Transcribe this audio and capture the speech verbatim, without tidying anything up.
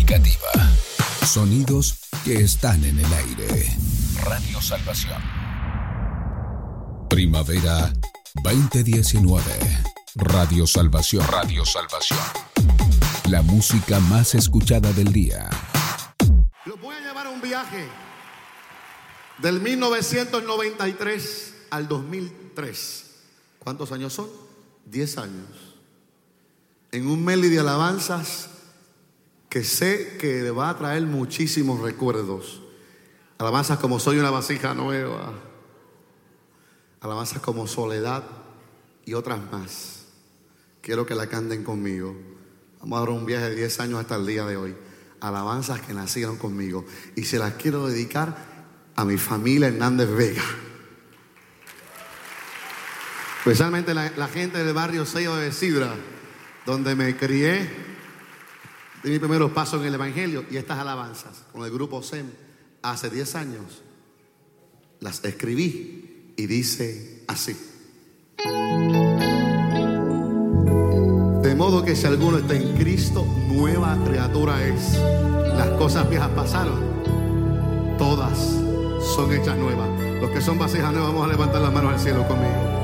significativa. Sonidos que están en el aire. Radio Salvación. Primavera veinte diecinueve. Radio Salvación. Radio Salvación. La música más escuchada del día. Los voy a llevar a un viaje del mil novecientos noventa y tres al dos mil tres. ¿Cuántos años son? Diez años. En un medley de alabanzas que sé que le va a traer muchísimos recuerdos. Alabanzas como Soy una vasija nueva, alabanzas como Soledad y otras más. Quiero que la canten conmigo. Vamos a dar un viaje de diez años hasta el día de hoy. Alabanzas que nacieron conmigo. Y se las quiero dedicar a mi familia Hernández Vega. Especialmente la, la gente del barrio Sello de Sidra, donde me crié. De mis primeros pasos en el Evangelio. Y estas alabanzas con el grupo S E M hace diez años las escribí y dice así: de modo que si alguno está en Cristo, nueva criatura es. Las cosas viejas pasaron, todas son hechas nuevas. Los que son vasijas nuevas, vamos a levantar las manos al cielo conmigo.